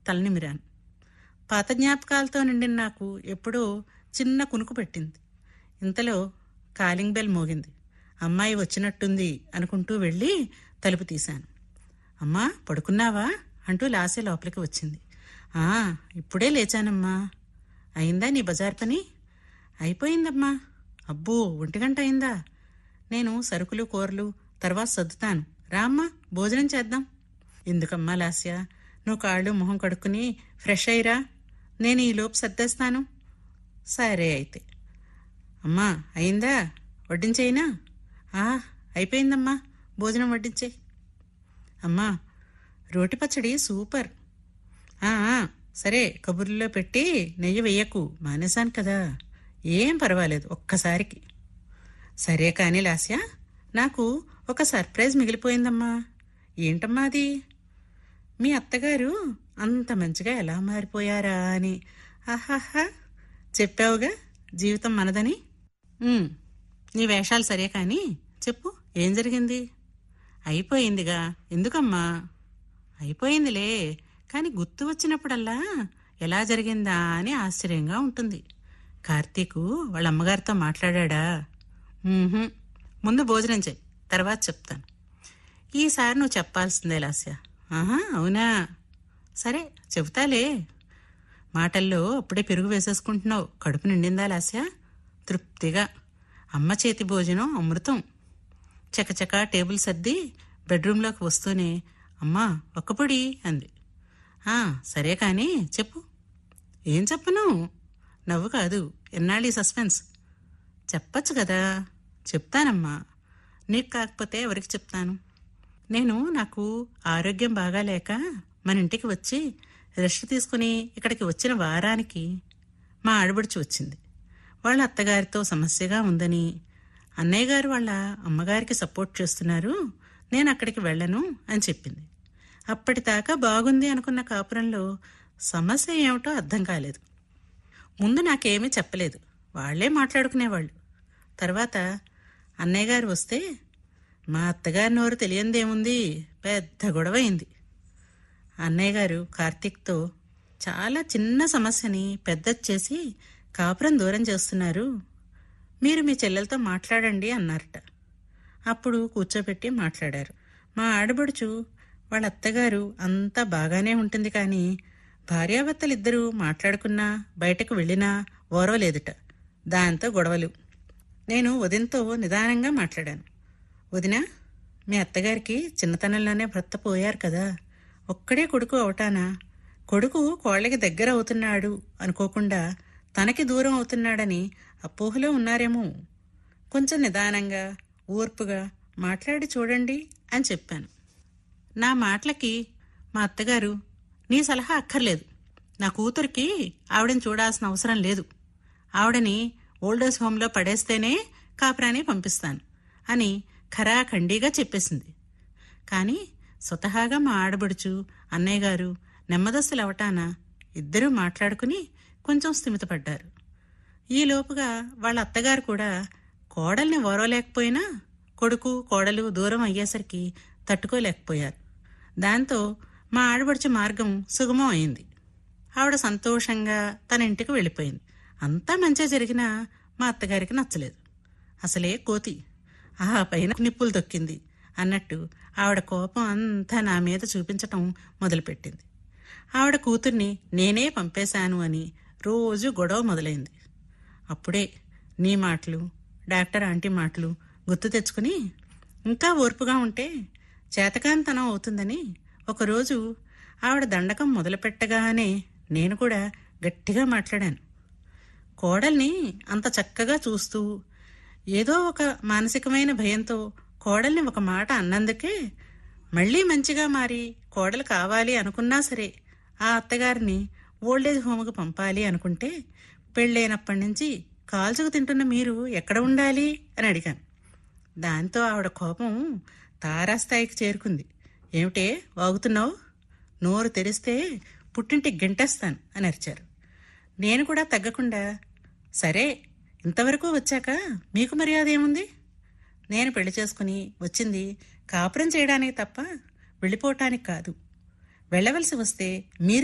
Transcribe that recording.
తలనిమిరాను. పాత జ్ఞాపకాలతో నిండిన నాకు ఎప్పుడో చిన్న కునుకు పెట్టింది. ఇంతలో కాలింగ్ బెల్ మోగింది. అమ్మాయి వచ్చినట్టుంది అనుకుంటూ వెళ్ళి తలుపు తీశాను. అమ్మా, పడుకున్నావా అంటూ లాసే లోపలికి వచ్చింది. ఆ, ఇప్పుడే లేచానమ్మా. అయిందా నీ బజార్ పని? అయిపోయిందమ్మా. అబ్బో, 1 గంట అయిందా? నేను సరుకులు కూరలు తర్వాత సర్దుతాను. రామ్మా, భోజనం చేద్దాం. ఎందుకమ్మా లాస్య, నువ్వు కాళ్ళు మొహం కడుక్కుని ఫ్రెష్ అయ్యిరా, నేను ఈలోపు సర్దేస్తాను. సరే అయితే. అమ్మా, అయిందా? వడ్డించేయినా? అయిపోయిందమ్మా, భోజనం వడ్డించే. అమ్మా, రోటి పచ్చడి సూపర్. సరే, కబుర్లో పెట్టి నెయ్యి వెయ్యకు, మానేశాను కదా. ఏం పర్వాలేదు, ఒక్కసారికి. సరే కానీ లాస్య, నాకు ఒక సర్ప్రైజ్ మిగిలిపోయిందమ్మా. ఏంటమ్మా అది? మీ అత్తగారు అంత మంచిగా ఎలా మారిపోయారా అని. ఆహాహా, చెప్పావుగా జీవితం మనదని. నీ వేషాలు సరే కానీ చెప్పు, ఏం జరిగింది? అయిపోయిందిగా, ఎందుకమ్మా? అయిపోయిందిలే, కానీ గుర్తు వచ్చినప్పుడల్లా ఎలా జరిగిందా అని ఆశ్చర్యంగా ఉంటుంది. కార్తీకు వాళ్ళ అమ్మగారితో మాట్లాడా? ముందు భోజనం చెయ్యి, తర్వాత చెప్తాను. ఈసారి నువ్వు చెప్పాల్సిందే లాస్య. అవునా? సరే చెబుతాలే. మాటల్లో అప్పుడే పెరుగు వేసేసుకుంటున్నావు. కడుపు నిండిందా లాస్య? తృప్తిగా. అమ్మ చేతి భోజనం అమృతం. చకచక టేబుల్ సర్ది బెడ్రూంలోకి వస్తూనే, అమ్మా ఒక్కపొడి అంది. సరే కానీ చెప్పు. ఏం చెప్పను? నవ్వు కాదు, ఎన్నాళ్ళీ సస్పెన్స్. చెప్పచ్చు కదా. చెప్తానమ్మా, నీకు కాకపోతే ఎవరికి చెప్తాను. నాకు ఆరోగ్యం బాగాలేక మన ఇంటికి వచ్చి రెస్ట్ తీసుకుని ఇక్కడికి వచ్చిన వారానికి మా ఆడబడుచు వచ్చింది. వాళ్ళ అత్తగారితో సమస్యగా ఉందని, అన్నయ్య గారు వాళ్ళ అమ్మగారికి సపోర్ట్ చేస్తున్నారు, నేను అక్కడికి వెళ్ళను అని చెప్పింది. అప్పటిదాకా బాగుంది అనుకున్న కాపురంలో సమస్య ఏమిటో అర్థం కాలేదు. ముందు నాకేమీ చెప్పలేదు, వాళ్లే మాట్లాడుకునేవాళ్ళు. తర్వాత అన్నయ్య గారు వస్తే మా అత్తగారి నోరు తెలియందేముంది, పెద్ద గొడవ అయింది. అన్నయ్య గారు కార్తీక్తో చాలా చిన్న సమస్యని పెద్దది చేసి కాపురం దూరం చేస్తున్నారు, మీరు మీ చెల్లెలతో మాట్లాడండి అన్నారట. అప్పుడు కూర్చోబెట్టి మాట్లాడారు. మా ఆడబడుచు వాళ్ళ అత్తగారు అంతా బాగానే ఉంటుంది కానీ భార్యాభర్తలిద్దరూ మాట్లాడుకున్నా బయటకు వెళ్ళినా ఓరవలేదుట. దాంతో గొడవలు. నేను వదినతో నిదానంగా మాట్లాడాను. వదినా, మీ అత్తగారికి చిన్నతనంలోనే భర్త పోయారు కదా, ఒక్కడే కొడుకు అవటానా? కొడుకు కోళ్ళకి దగ్గర అవుతున్నాడు అనుకోకుండా తనకి దూరం అవుతున్నాడని అపోహలో ఉన్నారేమో. కొంచెం నిదానంగా ఓర్పుగా మాట్లాడి చూడండి అని చెప్పాను. నా మాటలకి మా అత్తగారు, నీ సలహా అక్కర్లేదు, నా కూతురికి ఆవిడని చూడాల్సిన అవసరం లేదు, ఆవిడని ఓల్డేజ్ హోంలో పడేస్తేనే కాపురాన్ని పంపిస్తాను అని ఖరాఖండీగా చెప్పేసింది. కానీ స్వతహాగా మా ఆడబడుచు అన్నయ్య గారు నెమ్మదస్తులు అవటాన ఇద్దరూ మాట్లాడుకుని కొంచెం స్థిమితపడ్డారు. ఈలోపుగా వాళ్ళ అత్తగారు కూడా కోడల్ని ఓరవలేకపోయినా కొడుకు కోడలు దూరం అయ్యేసరికి తట్టుకోలేకపోయారు. దాంతో మా ఆడబడుచు మార్గం సుగమం అయింది. ఆవిడ సంతోషంగా తన ఇంటికి వెళ్ళిపోయింది. అంతా మంచిగా జరిగినా మా అత్తగారికి నచ్చలేదు. అసలే కోతి, పైన నిప్పులు తొక్కింది అన్నట్టు ఆవిడ కోపం అంతా నా మీద చూపించటం మొదలుపెట్టింది. ఆవిడ కూతుర్ని నేనే పంపేశాను అని రోజు గొడవ మొదలైంది. అప్పుడే నీ మాటలు, డాక్టర్ ఆంటీ మాటలు గుర్తు తెచ్చుకుని ఇంకా ఓర్పుగా ఉంటే చేతకాంతనం అవుతుందని ఒకరోజు ఆవిడ దండకం మొదలుపెట్టగానే నేను కూడా గట్టిగా మాట్లాడాను. కోడల్ని అంత చక్కగా చూస్తూ ఏదో ఒక మానసికమైన భయంతో కోడల్ని ఒక మాట అన్నందుకే మళ్లీ మంచిగా మారి కోడలు కావాలి అనుకున్నా సరే ఆ అత్తగారిని ఓల్డేజ్ హోమ్కు పంపాలి అనుకుంటే పెళ్ళైనప్పటి నుంచి కాల్చుకు తింటున్న మీరు ఎక్కడ ఉండాలి అని అడిగాను. దాంతో ఆవిడ కోపం తారాస్థాయికి చేరుకుంది. ఏమిటే వాగుతున్నావు, నోరు తెరిస్తే పుట్టింటికి గెంటేస్తాను అని అరిచారు. నేను కూడా తగ్గకుండా, సరే ఇంతవరకు వచ్చాక మీకు మర్యాద ఏముంది, నేను పెళ్లి చేసుకుని వచ్చింది కాపురం చేయడానికి తప్ప వెళ్ళిపోవటానికి కాదు, వెళ్ళవలసి వస్తే మీరు